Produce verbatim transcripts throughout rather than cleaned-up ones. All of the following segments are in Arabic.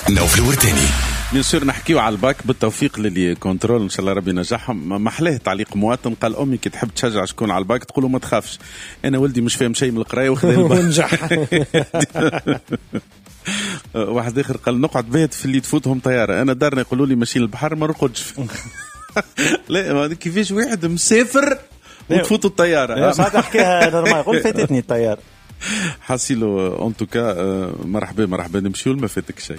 نوف الورتاني. بيصير نحكيو على الباك بالتوفيق للي كنترول ان شاء الله ربي ينجحهم. محلاه تعليق مواطن قال امي كي تحب تشجع شكون على الباك تقولوا ما تخافش، انا ولدي مش فاهم شيء من القرايه وخذ ونجح. واحد اخر قال نقعد بيت في اللي تفوتهم طياره، انا دارنا يقولوا لي ماشيين البحر ما نرقدش. لا كيفاش واحد مسافر وتفوتوا الطياره ما تحكيها نورمال، قول فاتتني الطياره. حاسيلو ان توكا مرحبا مرحبا نمشيو ما فاتك شيء.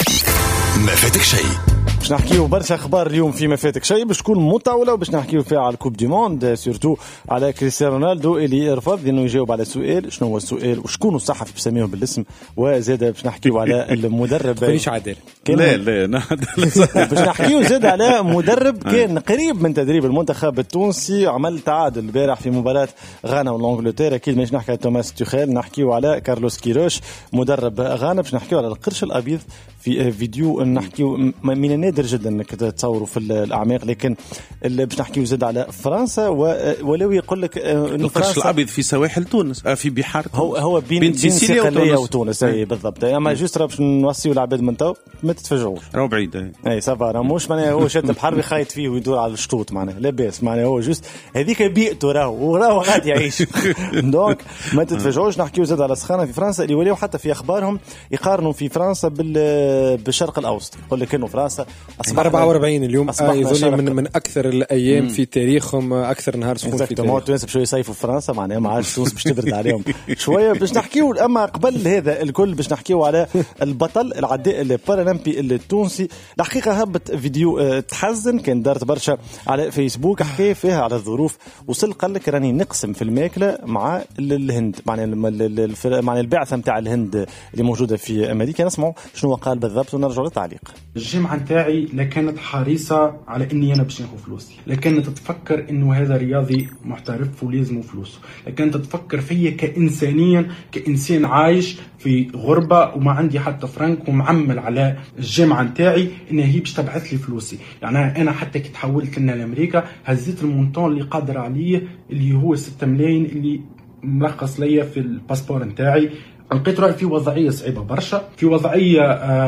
ما فاتك شيء. باش نحكيو برشا اخبار اليوم في ما فاتك شيء، باش تكون مطوله وباش نحكيو فيها على الكوب دي موند، سورتو على كريستيانو رونالدو اللي رفض انه يجاوب على سؤال شنو هو السؤال وشكون الصحفي بسميه بالاسم، وزاد باش نحكيو على المدرب مانيش عادل. لا لا باش نحكيو زاد على مدرب كان قريب من تدريب المنتخب التونسي، عمل تعادل البارح في مباراه غانا والانجلترا. اكيد مش نحكي على توماس توخيل، نحكيو على كارلوس كيروش مدرب غانا. باش نحكيو على القرش الابيض في فيديو، نحكيو من النادر جدا انك تصوروا في الاعماق، لكن باش نحكيو زاد على فرنسا. ولو يقول لك انه القرش الابيض في سواحل تونس في بحار هو هو بين, بين سيسيليا وتونس. اي بالضبط، اما جوست باش نوصيو العباد من تو ما تتفاجئوش، راهو بعيد. اي سافا مش معناها هو شاد البحر يخيط فيه ويدور على الشطوط، معناها لا باس، معناها هو جوست هذيك بيئته راهو وراهو غادي يعيش. دونك ما تتفاجئوش. نحكيو زاد على سخانه في فرنسا اللي وليو حتى في اخبارهم يقارنوا في فرنسا بال بالشرق الاوسط، يقول لك انه فرنسا اصبح أربعة وأربعين اليوم يظل من من اكثر الايام مم. في تاريخهم، اكثر نهار سخون في تاريخهم. تونس بشويه يصيفوا في فرنسا، معناها ما عادش تونس باش تبرد عليهم شويه. باش نحكيو اما قبل هذا الكل باش نحكيو على البطل العداء البارالمبي التونسي. الحقيقه هبط فيديو تحزن كان دارت برشا على فيسبوك، حكى فيها على الظروف، وصل قال لك راني نقسم في الماكله مع الهند، معناها معناها البعثه نتاع الهند اللي موجوده في امريكا. نسمعوا شنو قال بالضبط ونرجع للتعليق. الجامعه نتاعي لا كانت حريصه على اني انا باش ناخذ فلوسي، لا كانت تفكر انه هذا رياضي محترف ولازم فلوسه، لا كانت تفكر فيا كانسانيا كانسان عايش في غربه وما عندي حتى فرنك ومعمل على الجامعه نتاعي ان هي باش تبعث لي فلوسي. يعني انا حتى كي تحولت لنا لامريكا هزيت المونطون اللي قادر عليه اللي هو ستة ملايين اللي مرخص ليا في الباسبور نتاعي. لقيت رأي في وضعية صعيبة برشا، في وضعية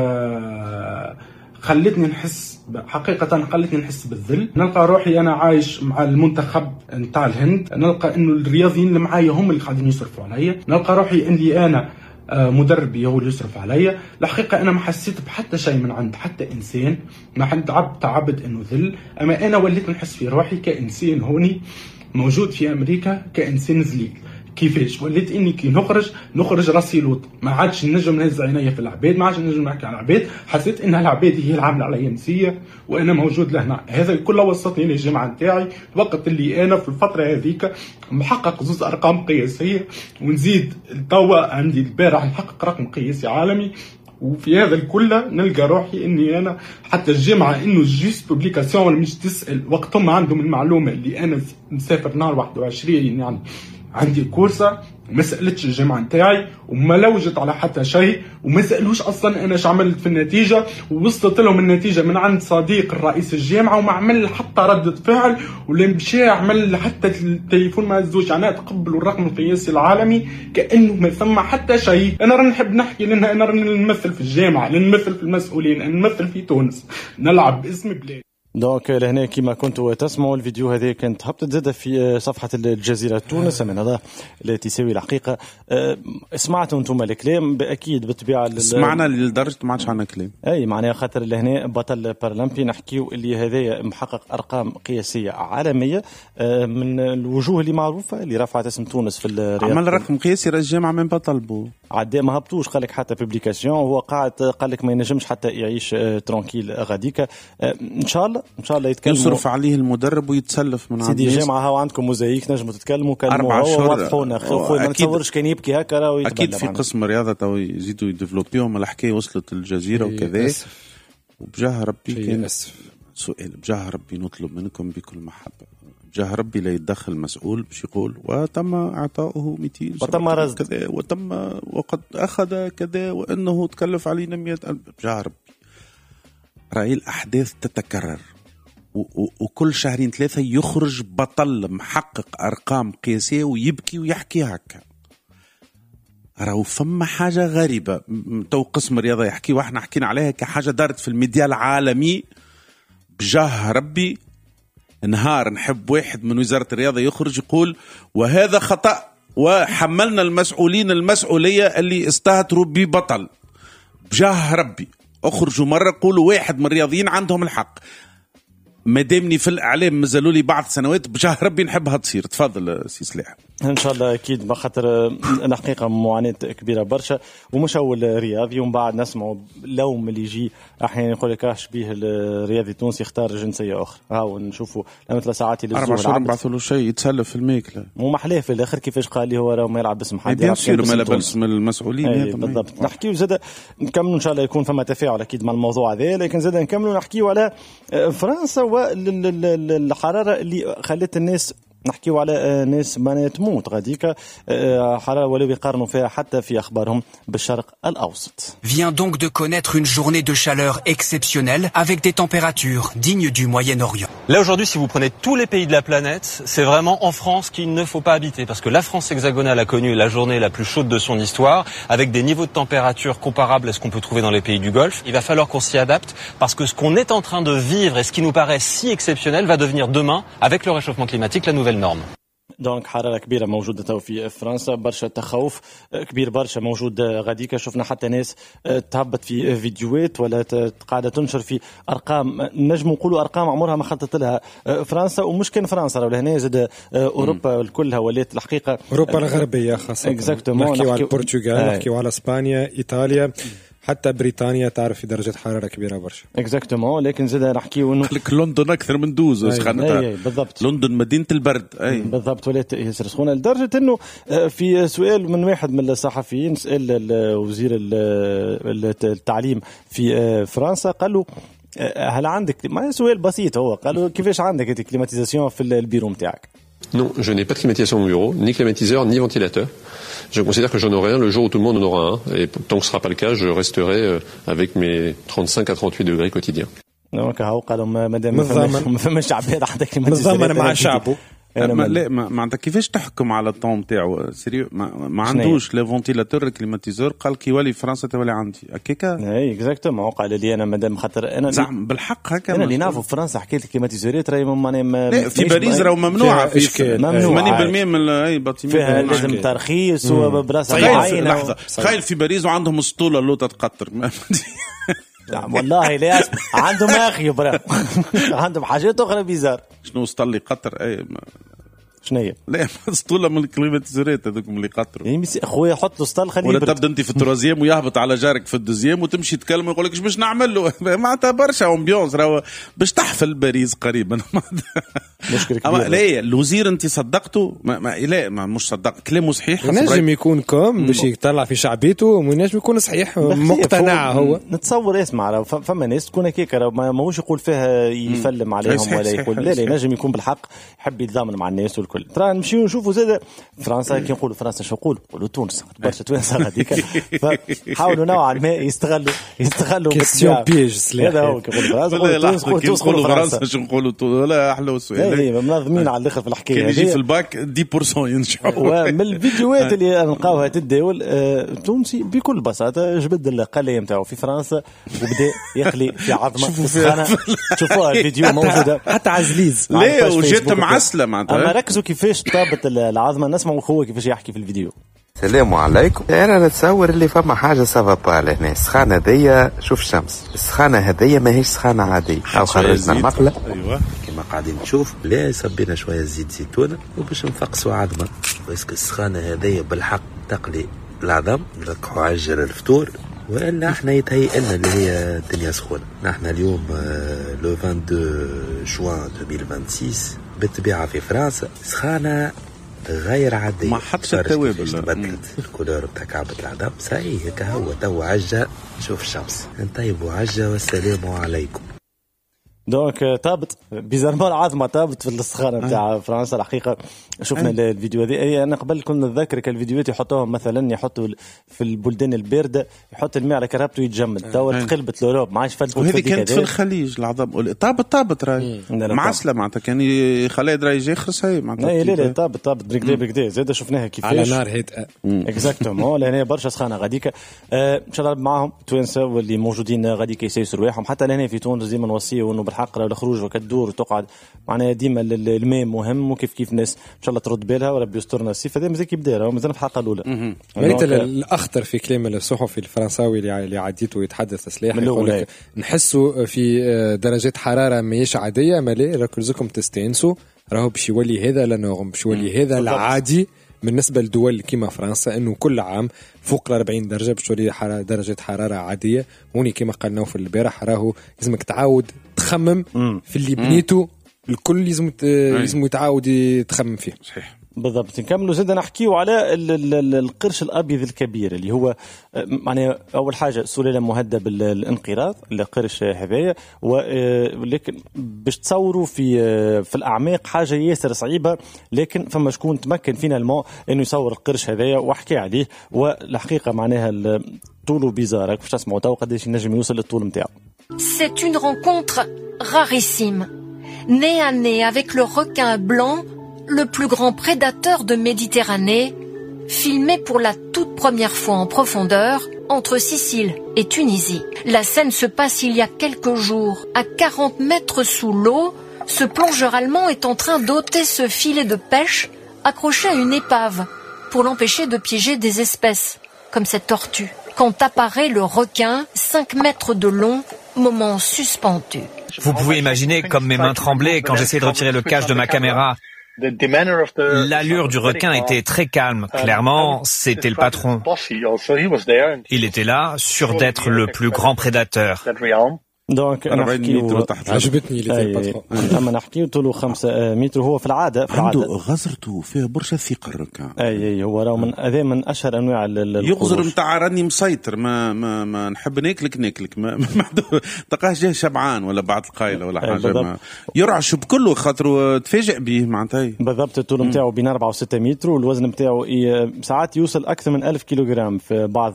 آه خلتني نحس حقيقة خلتني نحس بالذل. نلقى روحي أنا عايش مع المنتخب نتاع الهند، نلقى إنه الرياضيين اللي معايا هم اللي قاعدين يصرفوا عليا، نلقى روحي إني أنا آه مدربي هو اللي يصرف عليا. الحقيقة أنا ما حسيت بحتى شيء من عند حتى إنسان، ما حد عبد تعبد إنه ذل، أما أنا وليت نحس في روحي كإنسان هوني موجود في أمريكا كإنسان ذليل. كيفاش وليت اني كي نخرج نخرج راسي لوط، ما عادش نجم نهز عينيا في العباد، ما عادش نجم نحكي على العباد، حسيت ان العباد هي العامله عليا نسيه وانا موجود لهنا. هذا كله وصلتني للجامعه نتاعي الوقت اللي انا في الفتره هذيك محقق زوز ارقام قياسيه، ونزيد توا عندي البارح محقق رقم قياسي عالمي. وفي هذا الكل نلقى روحي اني انا حتى الجامعه انه جيست بوبليكاسيون ولا مش تسال وقتهم عندهم المعلومه اللي انا مسافر نهار واحد وعشرين يعني عندي كورسة، ما سألتش الجامعة نتاعي وما لوجت على حتى شيء، وما سألوش أصلا أنا شو عملت في النتيجة، ووصلت لهم النتيجة من عند صديق الرئيس الجامعة وما عمل حتى ردة فعل، ولا مشى عمل حتى التليفون ما هزوش. يعني تقبلوا الرقم القياسي العالمي كأنه ما ثم حتى شيء. أنا راني نحب نحكي لأن أنا راني نمثل في الجامعة، نمثل في المسؤولين، نمثل في تونس، نلعب باسم بلاد. دونك لهنا كما كنتوا تسمعوا الفيديو هذه كانت هبطت زادة في صفحة الجزيرة تونس من هذا التي تساوي الحقيقة. سمعتوا انتم الكلام أكيد بالطبيعة. سمعنا لدرجة ما عادش عندنا كلام. أي معناها خاطر لهنا بطل بارالمبي نحكيو اللي هذايا محقق أرقام قياسية عالمية من الوجوه اللي معروفة اللي رفعت اسم تونس في الرياضة. عمل رقم قياسي الجامعة من بطل بو عداء ما هبطوش، قال لك حتى بوبليكاسيون هو قاعد قال لك ما ينجمش حتى يعيش ترانكيل غاديكا. ان شاء الله ان شاء الله يتكلموا، يصرف عليه المدرب ويتسلف من سيدي الجامعه. هاو عندكم موزايك نجموا تتكلموا كلموا هو وضحونا خويا، ما نتصورش كان يبكي هكا راهو يتبلى. اكيد في قسم رياضه تو يزيدوا يديفلوبيهم. الحكايه وصلت الجزيره وكذا، وبجاه ربي كان سؤال بجاه ربي نطلب منكم بكل محبه، بجاه ربي لا يتدخل مسؤول باش يقول وتم اعطائه مئتين وتم رصد كذا وتم وقد اخذ كذا وانه تكلف علينا مئة ألف. بجاه ربي رأي الأحداث تتكرر، وكل شهرين ثلاثة يخرج بطل محقق أرقام قياسية ويبكي ويحكي هكا. راهو فما حاجة غريبة تو قسم الرياضة يحكي واحنا حكينا عليها كحاجة دارت في الميديا العالمي بجاه ربي. نهار نحب واحد من وزارة الرياضة يخرج يقول وهذا خطأ وحملنا المسؤولين المسؤولية اللي استهتروا ببطل. بجاه ربي اخرجوا مرة قولوا واحد من الرياضيين عندهم الحق. مادامني في الإعلام مازالوا لي بعض سنوات بجاه ربي نحبها تصير. تفضل سي سلاح. ان شاء الله اكيد بخاطر الحقيقه معاناه كبيره برشا ومش اول رياضي ومن بعد نسمعوا لوم اللي يجي احيانا يقول لك اش بيه الرياضي التونسي يختار جنسيه اخرى. هاو نشوفوا لما ثلاث ساعات اللي اربع شهور نبعثوا له شيء يتسلف في الماكله مو محلاه في الاخر كيفاش قال لي هو راه ما يلعب باسم حد يلعب ما لابس من المسؤولين. بالضبط. نحكيو زاد نكملوا ان شاء الله يكون فما تفاعل اكيد مع الموضوع هذا لكن زاد نكملوا نحكيو على فرنسا والحراره اللي خلت الناس نحكيو على ناس ما تموت غاديك حرارة ولو يقارنوا فيها حتى في أخبارهم بالشرق الأوسط. Vient donc de connaître une journée de chaleur exceptionnelle avec des températures dignes du Moyen-Orient. Là aujourd'hui, si vous prenez tous les pays de la planète, c'est vraiment en France qu'il ne faut pas habiter parce que la France hexagonale a connu la journée la plus chaude de son histoire avec des niveaux de température comparables à ce qu'on peut trouver dans les pays du Golfe. Il va falloir qu'on s'y adapte parce que ce qu'on est en train de vivre et ce qui nous paraît si exceptionnel va devenir demain avec le réchauffement climatique la nouvelle norme. دونك حرارة كبيرة موجودة تو في فرنسا برشا تخوف كبير برشا موجود غاديكا. شفنا حتى ناس تهبط في فيديوهات ولا قاعدة تنشر في أرقام نجم نقولوا أرقام عمرها ما خطط لها فرنسا ومش كان فرنسا ولا هنا زاد أوروبا كلها ولات الحقيقة أوروبا الغربية خاصة. نحكيو على البرتغال نحكيو على إسبانيا إيطاليا حتى بريطانيا تعرف في درجة حرارة كبيرة برشا. اكزاكتومون لكن زاد نحكيو انه لك لندن اكثر من دوز سخانتها. بالضبط. لندن مدينة البرد. اي بالضبط ولات ياسر سخونة لدرجة انه في سؤال من واحد من الصحفيين سأل وزير التعليم في فرنسا قال له هل عندك ما سؤال بسيط هو قال له كيفاش عندك كليماتيزاسيون في البيرو نتاعك؟ Non, je n'ai pas de climatisation au bureau, ni climatiseur, ni ventilateur. Je considère que j'en aurai un le jour où tout le monde en aura un. Et tant que ce ne sera pas le cas, je resterai avec mes trente-cinq à trente-huit degrés quotidiens. Donc, قالوا ما دام ما فماش عباد عندك كليماتيزاسيون مع شعبه. ما لا ما عندك كيفاش تحكم على الطون تاعو سيريو ما, ما عندوش لا فونتيلاتور لا كليماتيزور قال كي يولي فرنسا تولي عندي هكاكا. اي اكزاكتومون قال لي انا مادام خاطر انا زعما بالحق هكا انا اللي نعرفوا في فرنسا حكيت الكليماتيزورات راهي ماني في باريس راهو ممنوعه في ثمانين بالمئة من اي باتيمون فيها لازم ترخيص وبراسها معينه. لحظه تخيل في باريس وعندهم اسطوله اللوطه تقطر والله لا عندهم اخي برا عندهم حاجات اخرى بيزار. شنو اسطل لي قطر اي شنو هي؟ لا اسطوله من الكليماتيزورات هذوك اللي قطروا. يعني اخويا حط له اسطل خليه ولا تبدا انت في التروزيام ويهبط على جارك في الدوزيام وتمشي تكلمه يقول لك ايش باش نعمل له معناتها برشا امبيونس راهو باش تحفل باريس قريبا. مشكله كبيره. لا الوزير انت صدقته ما, ما لا ما مش صدق كلامه صحيح. نجم يكون كوم باش يطلع في شعبيته ونجم يكون صحيح مقتنع هو. نتصور اسمع فما ناس تكون هكاك ماهوش يقول فيها يفلم عليهم ولا يقول لا لا نجم يكون بالحق يحب يتضامن مع الناس والكل. ترى نمشيو نشوفوا زاد فرنسا كي نقولوا فرنسا شو نقولوا نقولوا تونس برشا توانسه هذيك فحاولوا نوعا ما يستغلوا يستغلوا كيستيون بيج. هذا هو كيقول فرنسا نقولوا فرنسا شو نقولوا ولا احلى السؤال. اي منظمين على الاخر في الحكايه هذه. يجي في الباك عشرة بالمئة ينجحوا. ومن الفيديوهات اللي نلقاوها تداول تونسي بكل بساطه جبد القلايه نتاعو في فرنسا وبدا يخلي في عظمه السخانه. شوفوها الفيديو موجوده حتى عزليز لا وجات معسله معناتها. اما ركزوا كيفاش طابت العظمه نسمعوا هو كيفاش يحكي في الفيديو. السلام عليكم. انا نتصور اللي فما حاجه سافا لهنا. السخانه هذيا شوف الشمس السخانه هذيا ماهيش سخانه عاديه. او خرجنا المقله ايوه كما قاعدين نشوف لا صبينا شويه زيت زيتونه وباش نفقسوا عظمه. باسكو السخانه هذيا بالحق تقلي العظم نركحوا عجل الفطور والا احنا يتهيئ لنا اللي هي الدنيا سخونه. نحن اليوم لو اثنين وعشرين جوان ألفين وستة وعشرين بالطبيعه في فرنسا سخانه غير عادية. ما حطش التوابل بدلت الكولور بتاع كعبة العظم صحيح هكا هو تو عجة. شوف الشمس نطيبوا عجة والسلام عليكم. دونك تابت بيزارمون عظمه تابت في السخانه نتاع فرنسا الحقيقه. شفنا الفيديو هذه، انا قبل كنا نذكرك الفيديوهات يحطوهم مثلا يحطوا في البلدان البارده يحط الماء على كرهبته يتجمد، توا تقلبت لوروب ما عادش فلت. وهذه كانت في الخليج العظم طابت طابت راي معسله معناتها كان خالد راي يخرس هي معناتها لا لا طابت طابت بريكدي بريكدي زاد شفناها كيفاش على نار هيت اكزاكتومون لهنا برشا سخانه غاديك ان شاء الله معاهم توانسه واللي موجودين غاديك يسيسوا رواحهم. حتى لهنا في تونس ديما نوصيه انه بالحق راه الخروج وكتدور وتقعد معناها ديما الماء مهم، وكيف كيف الناس ان شاء الله ترد بالها وربي يسترنا. الصيف هذا مازال كيبدا راه مازال في الحلقه الاولى. مريت الاخطر في كلام الصحفي الفرنساوي اللي عديته يتحدث سلاح يقول نحسوا في درجات حراره ماهيش عاديه، ما لا راكم لازمكم تستانسوا، راهو باش يولي هذا لانه باش يولي هذا العادي بالنسبه لدول كيما فرنسا، انه كل عام فوق ال أربعين درجه باش تولي درجه حراره عاديه. هوني كيما قال نوف البارح راهو لازمك تعاود تخمم في اللي بنيته الكل، لازم لازم يتعاود يتخمم فيه. صحيح بالضبط. نكملوا زاد نحكيوا على القرش الابيض الكبير اللي هو معناها اول حاجه سلاله مهدده بالانقراض القرش هذايا، ولكن باش تصوروا في في الاعماق حاجه ياسر صعيبه، لكن فما شكون تمكن فينا الماء انه يصور القرش هذايا وحكي عليه، والحقيقه معناها طوله بيزار. باش تسمعوا تو قداش ينجم يوصل للطول نتاعو. C'est une rencontre rarissime, nez à nez avec le requin blanc, le plus grand prédateur de Méditerranée, filmé pour la toute première fois en profondeur entre Sicile et Tunisie. La scène se passe il y a quelques jours. À quarante mètres sous l'eau, ce plongeur allemand est en train d'ôter ce filet de pêche accroché à une épave pour l'empêcher de piéger des espèces, comme cette tortue. Quand apparaît le requin, cinq mètres de long, moment suspendu. Vous pouvez imaginer comme mes mains tremblaient quand j'essayais de retirer le cache de ma caméra. L'allure du requin était très calme. Clairement, c'était le patron. Il était là, sûr d'être le plus grand prédateur. دونك نحكيو عجبتني اللي في الباترون. اما نحكيو طوله خمسة متر. هو في العاده في عنده غزرته فيها برشا ثقه الركع. اي اي هو راه من هذا من اشهر انواع يغزر نتاع راني مسيطر ما ما ما نحب ناكلك ناكلك ما ما تلقاش جاي شبعان ولا بعد القايله ولا حاجه ما يرعش بكله خاطر تفاجئ به معناتها. بالضبط. الطول نتاعو بين أربعة وستة متر والوزن نتاعو ساعات يوصل اكثر من ألف كيلوغرام في بعض